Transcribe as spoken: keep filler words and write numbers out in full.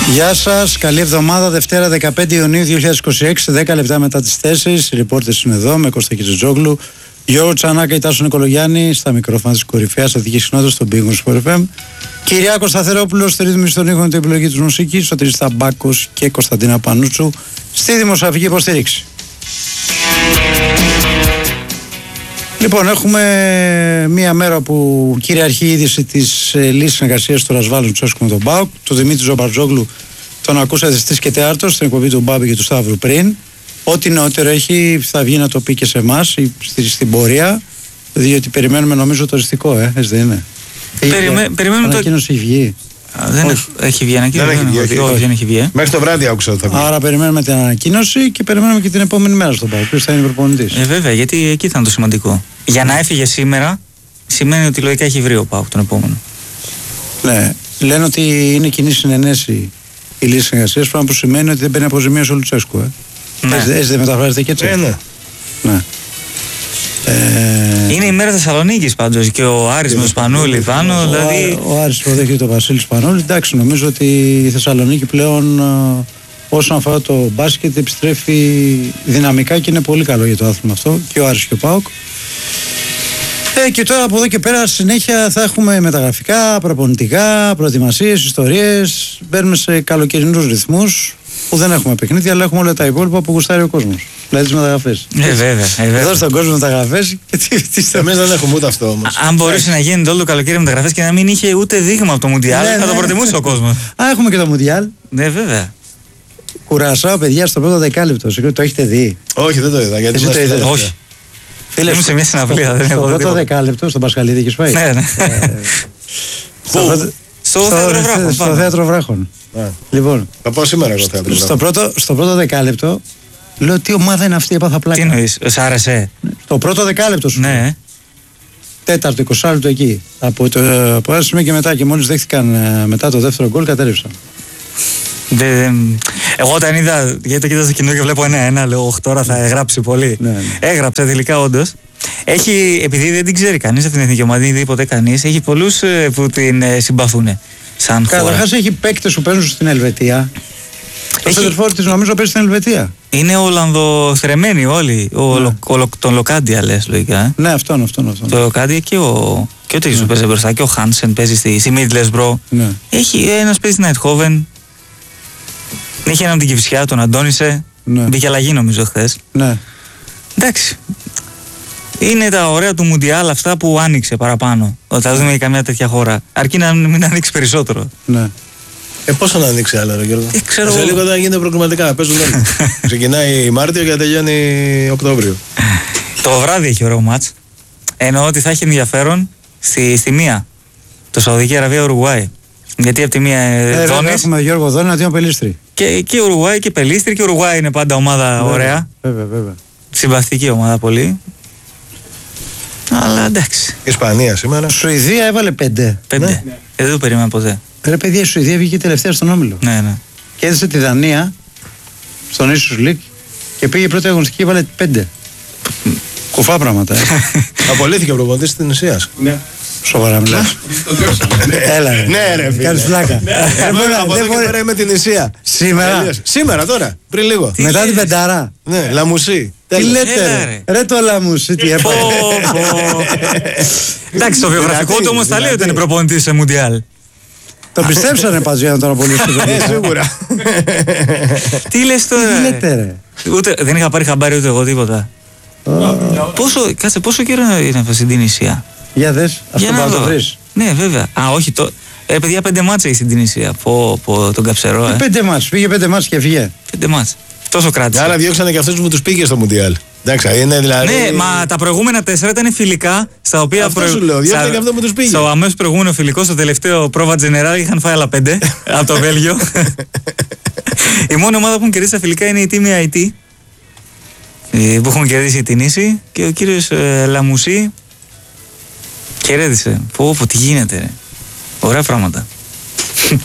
Γεια σας, καλή εβδομάδα. Δευτέρα δεκαπέντε Ιουνίου δύο χιλιάδες είκοσι έξι, δέκα λεπτά μετά τις τέσσερις. Οι ρεπόρτες είναι εδώ με Κώστα Κιτζοτζόγλου, Γιώργο Τσανάκα, Τάσο Νικολογιάννη, στα μικρόφωνα της κορυφαίας αθλητικής συχνότητας στον Big Wings Sport εφ εμ. Κυριάκος Σταθερόπουλος στη ρύθμιση των ήχων, την επιλογή της μουσικής, ο Τρίς Ταμπάκος και Κωνσταντίνα Πανούτσου στη δημοσιογραφική υποστήριξη. Λοιπόν, έχουμε μία μέρα που κυριαρχεί η είδηση της ε, λύσης συνεργασίας του Ρασβάλλου Τσέσκου με τον ΠΑΟΚ. Του Δημήτρη Ζομπαρτζόγλου τον ακούσατε στις και τέταρτο στην εκπομπή του Μπάμπη και του Σταύρου πριν. Ό,τι νεότερο έχει θα βγει να το πει και σε εμάς στην πορεία, διότι περιμένουμε νομίζω το οριστικό, ε, έτσι δεν είναι? Περιμέ, περιμένουμε το... Ανακοίνωση έχει βγει. Α, δεν όχι. έχει βγει ανακοίνωση. Δεν έχει βγει, όχι, δεν έχει βγει. Μέχρι το βράδυ άκουσα ότι θα βγει. Άρα περιμένουμε την ανακοίνωση και περιμένουμε και την επόμενη μέρα στον ΠΑΟΚ. Ποιος θα είναι προπονητής? Ε, βέβαια, γιατί εκεί θα είναι το σημαντικό. Για να έφυγε σήμερα, σημαίνει ότι λογικά έχει βρει ο ΠΑΟΚ τον επόμενο. Ναι. Λένε ότι είναι κοινή συνενέση η λύση συνεργασίας, πράγμα που σημαίνει ότι δεν παίρνει αποζημίωση ο Λουτσέσκου. Ε. Ναι. Έτσι, έτσι δεν μεταφράζεται και έτσι? Ε, ναι. Ναι. Ε... Είναι η μέρα Θεσσαλονίκης πάντως και ο Άρης με τον Σπανούλη πάνω. Ο, Δηλαδή... ο Άρης υποδέχεται τον Βασίλη Σπανούλη. Εντάξει, νομίζω ότι η Θεσσαλονίκη πλέον όσον αφορά το μπάσκετ επιστρέφει δυναμικά και είναι πολύ καλό για το άθλημα αυτό, και ο Άρης και ο ΠΑΟΚ. Ε, και τώρα από εδώ και πέρα συνέχεια θα έχουμε μεταγραφικά, προπονητικά, προετοιμασίες, ιστορίες. Μπαίνουμε σε καλοκαιρινούς ρυθμούς που δεν έχουμε παιχνίδια, αλλά έχουμε όλα τα υπόλοιπα που γουστάρει ο κόσμος. Δηλαδή τις μεταγραφές. Ε, βέβαια, ε, βέβαια. Εδώ στον κόσμο μεταγραφές και τι, τι Εμείς δεν έχουμε ούτε αυτό όμως. Αν μπορούσε να γίνεται όλο το καλοκαίρι μεταγραφές και να μην είχε ούτε δείγμα από το Μουντιάλ, Ναι, θα ναι, το προτιμούσε ναι. ο κόσμος. Α, έχουμε και το Μουντιάλ. Ναι, βέβαια. Κουρασάω, παιδιά, στο πρώτο δεκάλεπτο. Το έχετε δει? Όχι, δεν το είδα. Γιατί Εσύ το είδες? Όχι. Φίλε, Ήμουν σε μια συναυλία, δεν στο έχω δει πρώτο τίποτα. δεκάλεπτο, στον Πασχαλίδη έχεις πάει? Ναι, ναι. Στο πρώτο- Στο θέατρο Βράχων. Στο πάμε. θέατρο Βράχων. Α, Λοιπόν, θα πάω σήμερα εγώ θέατρο. στο πρώτο, στο πρώτο δεκάλεπτο λέω τι ομάδα είναι αυτή, έπαθα Τι πλάκα. εννοείς, σ' άρεσε? Στο πρώτο δεκάλεπτο σου. Ναι. Τέταρτο, εικοστό λεπτό εκεί. Από το από ένα σημείο και μετά, και μόλις δέχτηκαν ε, μετά το δεύτερο γκολ, κατέρευσαν. Δεν, δεν- εγώ όταν είδα, γιατί το κοίταζα στο κοινό και βλέπω ένα-ένα, λέω, «Οχ, τώρα θα γράψει πολύ». Ναι, ναι. Έγραψε τελικά όντως. Έχει, επειδή δεν την ξέρει κανείς αυτήν την εθνική ομάδα, δεν είδε ποτέ κανείς, έχει πολλούς ε, που την ε, συμπαθούν σαν χώρα. Καταρχάς έχει παίκτες που παίζουν στην Ελβετία. Το Έχει- σεντερφόρ της νομίζω παίζει στην Ελβετία. Είναι Ολλανδοθρεμένοι όλοι. Ο, Ναι. Λο- ο Λο- τον Λοκάντια λες λογικά. Ε. Ναι, αυτόν, αυτόν, αυτόν. Το Λοκάντια και ο, και ο τέτοιος που παίζει μπροστά. Και ο Χάνσεν παίζει στη, στη Middlesbrough. Ναι. Έχει ένας παίζει στην Αιτχόβεν. Είχε έναν την Κηφισιά, τον Αντώνησε. Ναι. Μπήκε αλλαγή νομίζω χθες. Ναι. Εντάξει. Είναι τα ωραία του Μουντιάλ αυτά που άνοιξε παραπάνω. Ότι θα δούμε καμιά τέτοια χώρα. Αρκεί να μην ανοίξει περισσότερο. Ναι. Ε, πόσο να ανοίξει άλλο, ρε Γιώργο? Ε, ξέρω Σε εγώ. λίγο θα γίνεται προκριματικά. Παίζουν όλοι. Ξεκινάει Μάρτιο και τελειώνει Οκτώβριο. Το βράδυ έχει ωραίο μάτς. Εννοώ ότι θα έχει ενδιαφέρον στη, στη μία. Το Σαουδική Αραβία Ουρουγουάη. Γιατί από τη μία Ε, ε, βέβαια, Δόνης έχουμε Γιώργο Δόνη, αντίον Πελίστρη. και, και Ουρουγουάη και Πελίστρη. Και Ουρουγουάη είναι πάντα ομάδα ωραία. Βέβαια, βέβαια. Συμπαθητική ομάδα πολύ. Αλλά εντάξει. Ισπανία σήμερα. Σουηδία έβαλε πέντε. Πέντε. Ναι. Ε, δεν το περίμενα ποτέ. Ρε παιδιά, η Σουηδία βγήκε τελευταία στον όμιλο. Ναι, ναι. Και έδεσε τη Δανία στον Ίσους Λίκ και πήγε η πρώτη αγωνιστική και έβαλε πέντε. Κουφά πράγματα. Ε. Απολύθηκε ο προπονητής της Τινησίας. Ναι. Σοβαρά μιλάς. Έλα ρε. Ναι, ρε, φίλε. Κάνεις πλάκα. Δεν μπορεί να- Από δεν εδώ και μπορεί- πέρα είμαι την Νησία. Σήμερα. Τελείωσε. Σήμερα τώρα, πριν λίγο. Μετά λες? την πεντάρα. Ναι, Λαμουσί. Τι Τέλος. λέτε Έλα, ρε. ρε. Ρε το λαμούσι, τι Πω, έπαθε. πω. Εντάξει, στο βιογραφικό Δυνατή, του όμως τα λέει ότι δυνατή. είναι προπονητής σε Μουντιάλ. Τον πιστέψανε πας για να τον απολύσουν. Ε, σίγουρα. Τι λες τώρα? Τι λέτε ρε. Ούτε, δεν είχα πάρει χαμπάρι ούτε εγώ τίποτα. Πόσο, κάτσε, πόσο καιρό είναι αυτό στην Τινησία? Για δες, αυτό να πάω να το δω. βρεις. Ναι, βέβαια. Α, όχι, το. Ε, παιδιά, πέντε μάτσα έχει στην Τινησία. Πω, πω, τον καψερό, ε. Πέντε μάτς, πήγε πέντε μάτς και βγήκε. Πέντε μάτσα. Τόσο κράτησε. Άρα διώξανε και αυτούς που τους πήγε στο Μουντιάλ. Εντάξει, είναι δηλαδή. Ναι, μα τα προηγούμενα τέσσερα ήταν φιλικά, στα οποία. Αυτό σου λέω, διώξανε και αυτό που τους πήγε. Στο αμέσως προηγούμενο φιλικό, στο τελευταίο πρόβα Τζενεράλ, είχαν φάει άλλα πέντε από το Βέλγιο. Η μόνη ομάδα που έχουν κερδίσει τα φιλικά είναι η Τίμη άι τι, ε, που έχουν κερδίσει την Ίση, και ο κύριος ε, Λαμουσί κερδίσε. Πω, πω, τι γίνεται, ρε. Ωραία πράγματα.